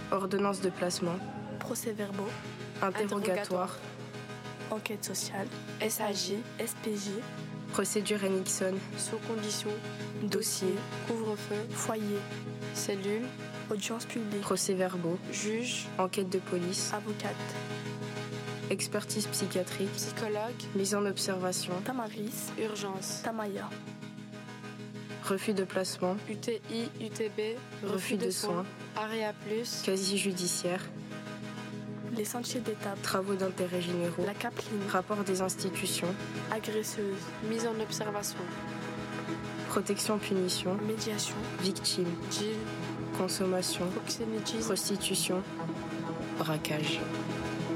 Ordonnance de placement. Procès-verbaux. Interrogatoire. Enquête sociale. SAJ. SPJ. Procédure Nixon. Sous condition. Dossier. Couvre-feu. Foyer. Cellule. Audience publique. Procès-verbaux. Juge. Enquête de police. Avocate. Expertise psychiatrique. Psychologue. Mise en observation. Tamaris. Urgence. Tamaya. Refus de placement. UTI, UTB. Refus de soins. AREA+. Casier judiciaire. Les sentiers d'étape. Travaux d'intérêt généraux. La Capeline. Rapport des institutions. Agresseuse. Mise en observation. Protection-punition. Médiation. Victime. GIL. Consommation. Proxénétisme. Prostitution. Braquage.